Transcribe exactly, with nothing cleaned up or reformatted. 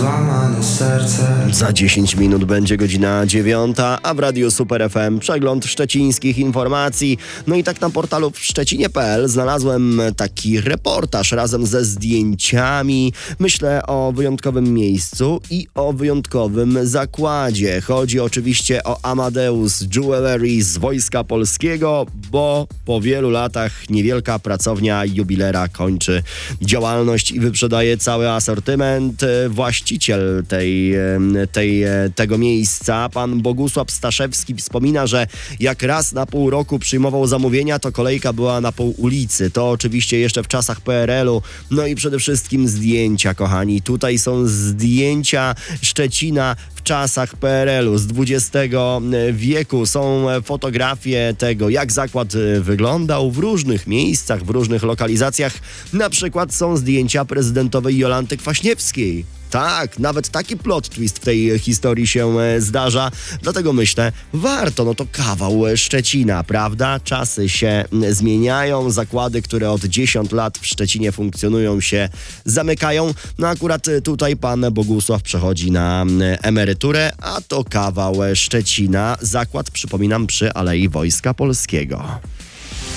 złamane serce. Za dziesięć minut będzie godzina dziewiąta, a w Radiu Super F M przegląd szczecińskich informacji. No i tak na portalu w szczecinie kropka p l znalazłem taki reportaż razem ze zdjęciami. Myślę o wyjątkowym miejscu i o wyjątkowym zakładzie. Chodzi oczywiście o Amadeus Jewelry z Wojska Polskiego, bo po wielu latach niewielka pracownia jubilera kończy działalność i wyprzedaje cały asortyment. Właściciel tej, tej, tego miejsca, pan Bogusław Staszewski, wspomina, że jak raz na pół roku przyjmował zamówienia, to kolejka była na pół ulicy. To oczywiście jeszcze w czasach P R L u. No i przede wszystkim zdjęcia, kochani. Tutaj są zdjęcia Szczecina w czasach P R L u z dwudziestego wieku. Są fotografie tego, jak zakład wyglądał w różnych miejscach, w różnych lokalizacjach. Na przykład są zdjęcia prezydentowej Jolanty Kwaśniewskiej. Tak, nawet taki plot twist w tej historii się zdarza, dlatego myślę, warto, no to kawał Szczecina, prawda? Czasy się zmieniają, zakłady, które od dziesięciu lat w Szczecinie funkcjonują, się zamykają. No akurat tutaj pan Bogusław przechodzi na emeryturę, a to kawał Szczecina. Zakład, przypominam, przy Alei Wojska Polskiego.